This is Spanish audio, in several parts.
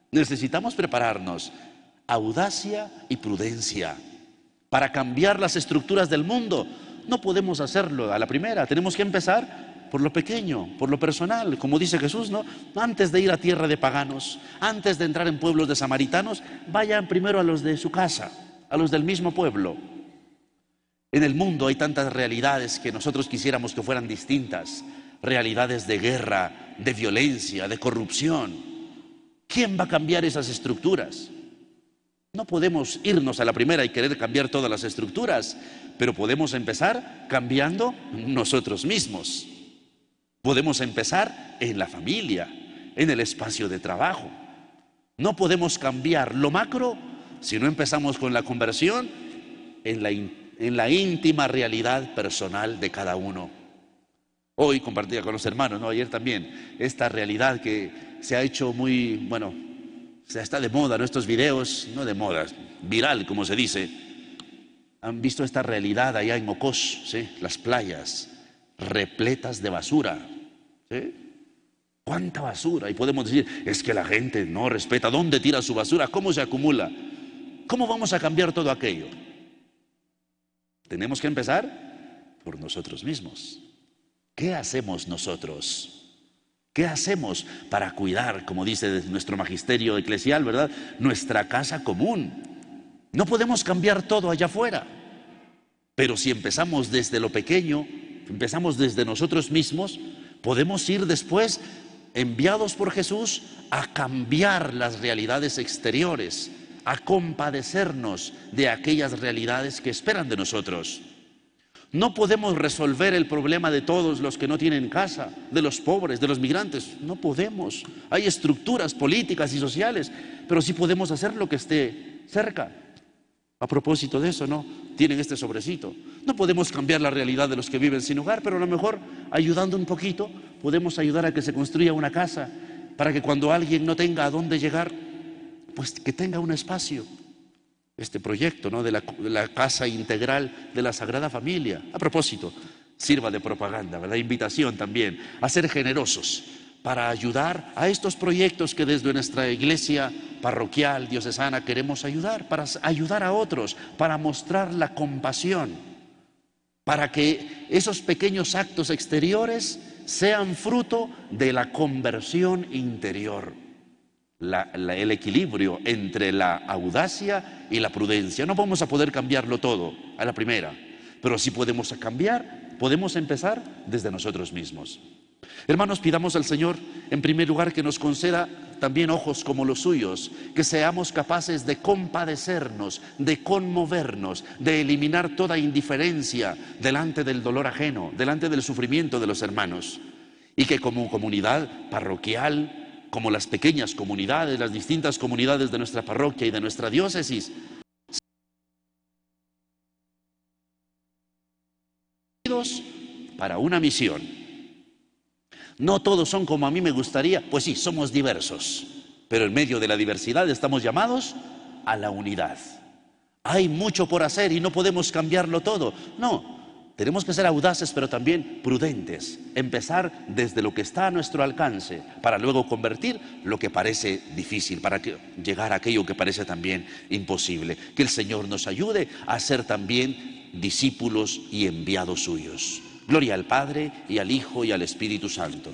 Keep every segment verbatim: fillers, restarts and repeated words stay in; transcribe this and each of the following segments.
Necesitamos prepararnos, audacia y prudencia, para cambiar las estructuras del mundo. No podemos hacerlo a la primera, tenemos que empezar por lo pequeño, por lo personal, como dice Jesús, ¿no? Antes de ir a tierra de paganos, antes de entrar en pueblos de samaritanos, vayan primero a los de su casa, a los del mismo pueblo. En el mundo hay tantas realidades que nosotros quisiéramos que fueran distintas, realidades de guerra, de violencia, de corrupción. ¿Quién va a cambiar esas estructuras? No podemos irnos a la primera y querer cambiar todas las estructuras, pero podemos empezar cambiando nosotros mismos. Podemos empezar en la familia, en el espacio de trabajo. No podemos cambiar lo macro si no empezamos con la conversión en la, en la íntima realidad personal de cada uno. Hoy compartía con los hermanos, ¿no? Ayer también, esta realidad que se ha hecho muy, bueno, se está de moda, ¿no? Estos videos, no de moda, viral, como se dice. Han visto esta realidad allá en Ocós, ¿sí? Las playas repletas de basura, ¿sí? ¿Cuánta basura? Y podemos decir, es que la gente no respeta. ¿Dónde tira su basura? ¿Cómo se acumula? ¿Cómo vamos a cambiar todo aquello? Tenemos que empezar por nosotros mismos. ¿Qué hacemos nosotros? ¿Qué hacemos para cuidar, como dice nuestro magisterio eclesial, ¿verdad?, nuestra casa común? No podemos cambiar todo allá afuera, pero si empezamos desde lo pequeño, empezamos desde nosotros mismos, podemos ir después, enviados por Jesús, a cambiar las realidades exteriores, a compadecernos de aquellas realidades que esperan de nosotros. No podemos resolver el problema de todos los que no tienen casa, de los pobres, de los migrantes. No podemos. Hay estructuras políticas y sociales, pero sí podemos hacer lo que esté cerca. A propósito de eso, ¿no? Tienen este sobrecito. No podemos cambiar la realidad de los que viven sin hogar, pero a lo mejor, ayudando un poquito, podemos ayudar a que se construya una casa, para que cuando alguien no tenga a dónde llegar, pues que tenga un espacio. Este proyecto, ¿no?, de la, de la casa integral de la Sagrada Familia. A propósito, sirva de propaganda, ¿verdad? Invitación también a ser generosos para ayudar a estos proyectos que desde nuestra iglesia parroquial, diocesana, queremos ayudar, para ayudar a otros, para mostrar la compasión, para que esos pequeños actos exteriores sean fruto de la conversión interior. La, la, el equilibrio entre la audacia y la prudencia. No vamos a poder cambiarlo todo a la primera, pero sí podemos cambiar, podemos empezar desde nosotros mismos. Hermanos, pidamos al Señor, en primer lugar, que nos conceda también ojos como los suyos, que seamos capaces de compadecernos, de conmovernos, de eliminar toda indiferencia delante del dolor ajeno, delante del sufrimiento de los hermanos, y que como comunidad parroquial, como las pequeñas comunidades, las distintas comunidades de nuestra parroquia y de nuestra diócesis, para una misión. No todos son como a mí me gustaría, pues sí, somos diversos, pero en medio de la diversidad estamos llamados a la unidad. Hay mucho por hacer y no podemos cambiarlo todo. No. Tenemos que ser audaces, pero también prudentes. Empezar desde lo que está a nuestro alcance, para luego convertir lo que parece difícil, para que, llegar a aquello que parece también imposible. Que el Señor nos ayude a ser también discípulos y enviados suyos. Gloria al Padre, y al Hijo, y al Espíritu Santo.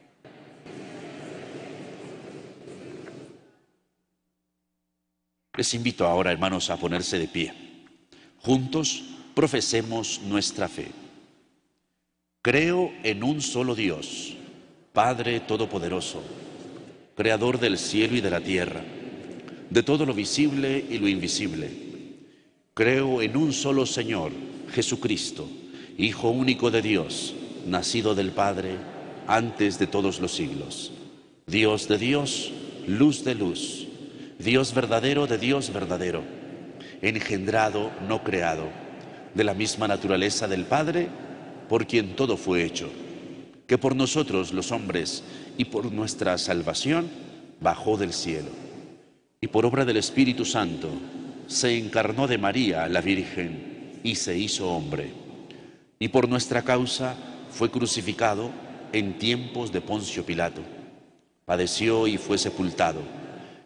Les invito ahora, hermanos, a ponerse de pie. Juntos profesemos nuestra fe. Creo en un solo Dios, Padre Todopoderoso, Creador del cielo y de la tierra, de todo lo visible y lo invisible. Creo en un solo Señor, Jesucristo, Hijo único de Dios, nacido del Padre antes de todos los siglos. Dios de Dios, luz de luz, Dios verdadero de Dios verdadero, engendrado, no creado, de la misma naturaleza del Padre, por quien todo fue hecho, que por nosotros los hombres y por nuestra salvación bajó del cielo, y por obra del Espíritu Santo se encarnó de María, la Virgen, y se hizo hombre, y por nuestra causa fue crucificado en tiempos de Poncio Pilato, padeció y fue sepultado,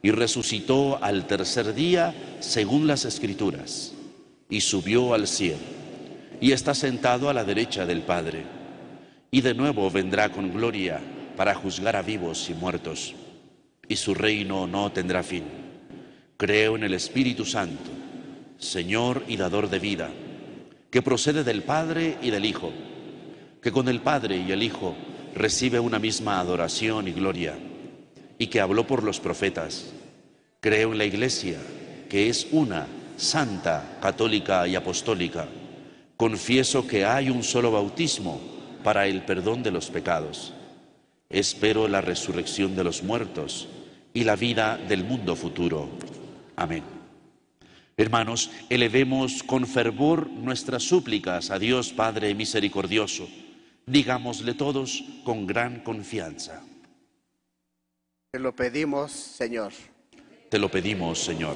y resucitó al tercer día según las Escrituras, y subió al cielo, y está sentado a la derecha del Padre, y de nuevo vendrá con gloria para juzgar a vivos y muertos, y su reino no tendrá fin. Creo en el Espíritu Santo, Señor y dador de vida, que procede del Padre y del Hijo, que con el Padre y el Hijo recibe una misma adoración y gloria, y que habló por los profetas. Creo en la Iglesia, que es una, santa, católica y apostólica. Confieso que hay un solo bautismo para el perdón de los pecados. Espero la resurrección de los muertos y la vida del mundo futuro. Amén. Hermanos, elevemos con fervor nuestras súplicas a Dios Padre misericordioso. Digámosle todos con gran confianza. Te lo pedimos, Señor. Te lo pedimos, Señor.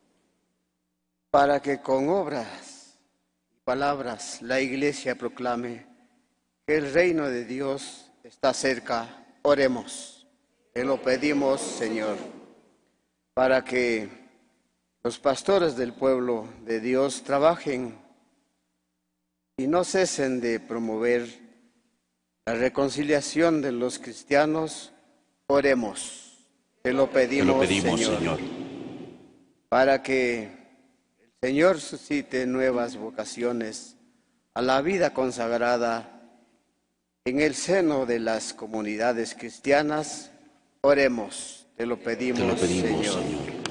Para que con obras y palabras la Iglesia proclame que el reino de Dios está cerca, oremos. Te lo pedimos, Señor. Para que los pastores del pueblo de Dios trabajen y no cesen de promover la reconciliación de los cristianos, oremos. Te lo pedimos, Te lo pedimos, Señor. Señor. Para que el Señor suscite nuevas vocaciones a la vida consagrada en el seno de las comunidades cristianas, oremos. Te lo pedimos, Te lo pedimos, Señor. Señor.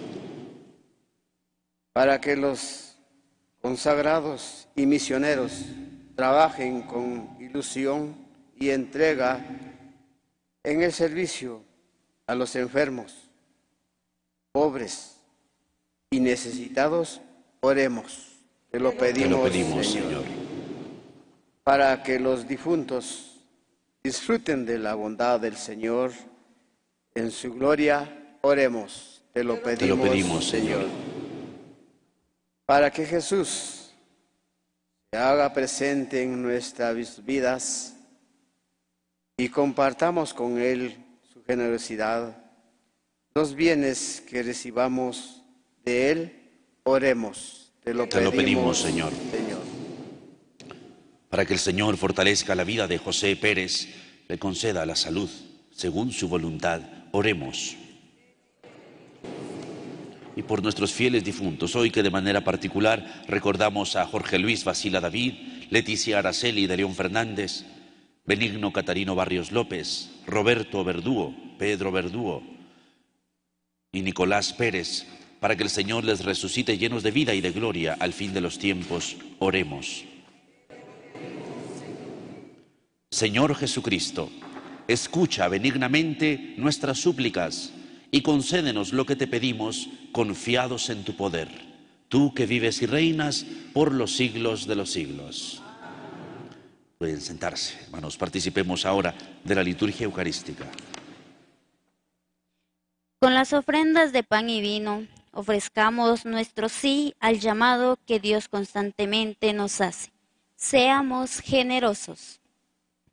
Para que los consagrados y misioneros trabajen con ilusión y entrega en el servicio a los enfermos, pobres y necesitados, oremos. Te lo pedimos, Te lo pedimos, Señor. Señor. Para que los difuntos disfruten de la bondad del Señor en su gloria, oremos. Te lo pedimos, Te lo pedimos, Señor. Para que Jesús se haga presente en nuestras vidas y compartamos con Él su generosidad, los bienes que recibamos de Él, oremos. Te lo Te lo pedimos, pedimos, Señor. Señor. Para que el Señor fortalezca la vida de José Pérez, le conceda la salud según su voluntad, oremos. Y por nuestros fieles difuntos, hoy que de manera particular recordamos a Jorge Luis Basila David, Leticia Araceli de León Fernández, Benigno Catarino Barrios López, Roberto Verdúo, Pedro Verdúo y Nicolás Pérez, para que el Señor les resucite llenos de vida y de gloria al fin de los tiempos, oremos. Señor Jesucristo, escucha benignamente nuestras súplicas y concédenos lo que te pedimos, confiados en tu poder, tú que vives y reinas por los siglos de los siglos. Pueden sentarse, hermanos, participemos ahora de la liturgia eucarística. Con las ofrendas de pan y vino, ofrezcamos nuestro sí al llamado que Dios constantemente nos hace. Seamos generosos.